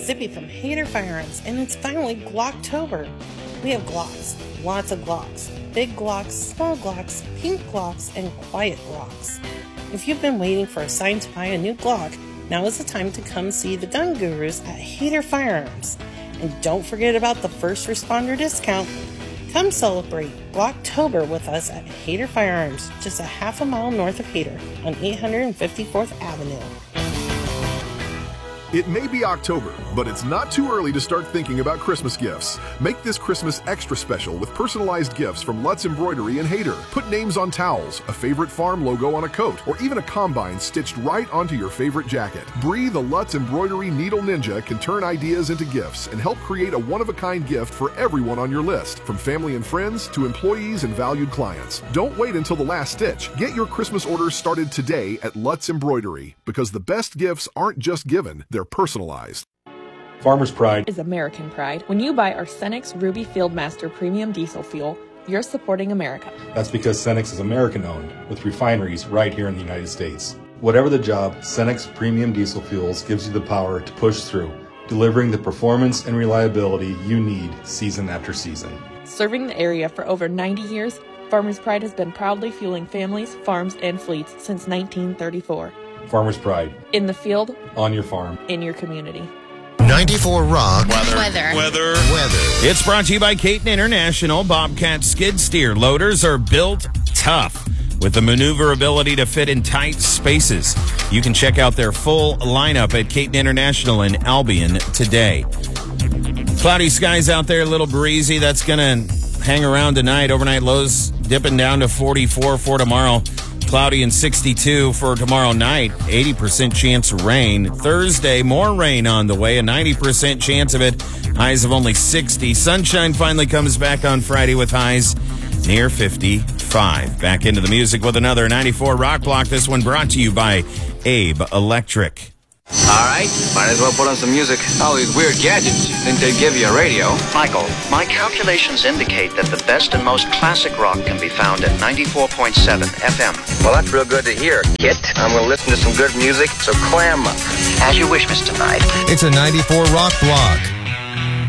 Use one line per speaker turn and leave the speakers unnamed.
Zippy from Hader Firearms, and it's finally Glocktober. We have Glocks, lots of Glocks, big Glocks, small Glocks, pink Glocks, and quiet Glocks. If you've been waiting for a sign to buy a new Glock, now is the time to come see the gun gurus at Hader Firearms. And don't forget about the first responder discount. Come celebrate Glocktober with us at Hader Firearms, just a half a mile north of Hader on 854th Avenue.
It may be October, but it's not too early to start thinking about Christmas gifts. Make this Christmas extra special with personalized gifts from Lutz Embroidery and Hader. Put names on towels, a favorite farm logo on a coat, or even a combine stitched right onto your favorite jacket. Bree, the Lutz Embroidery Needle Ninja, can turn ideas into gifts and help create a one-of-a-kind gift for everyone on your list, from family and friends to employees and valued clients. Don't wait until the last stitch. Get your Christmas orders started today at Lutz Embroidery, because the best gifts aren't just given, they're personalized.
Farmer's Pride
is American pride. When you buy our Cenex Ruby Fieldmaster Premium Diesel Fuel, you're supporting America.
That's because Cenex is American-owned, with refineries right here in the United States. Whatever the job, Cenex Premium Diesel Fuels gives you the power to push through, delivering the performance and reliability you need season after season.
Serving the area for over 90 years, Farmer's Pride has been proudly fueling families, farms, and fleets since 1934.
Farmer's Pride.
In the field.
On your farm.
In your community.
94 Rock.
Weather.
It's brought to you by Caton International. Bobcat skid steer loaders are built tough with the maneuverability to fit in tight spaces. You can check out their full lineup at Caton International in Albion today. Cloudy skies out there, a little breezy. That's going to hang around tonight. Overnight lows dipping down to 44 for tomorrow. Cloudy and 62 for tomorrow night. 80% chance of rain. Thursday, more rain on the way. A 90% chance of it. Highs of only 60. Sunshine finally comes back on Friday with highs near 55. Back into the music with another 94 Rock Block. This one brought to you by Abe Electric.
All right, might as well put on some music. All these weird gadgets, you think they'd give you a radio?
Michael, my calculations indicate that the best and most classic rock can be found at 94.7 FM.
Well, that's real good to hear, Kit. I'm going to listen to some good music, so clam up.
As you wish, Mr. Knight.
It's a 94 Rock Block.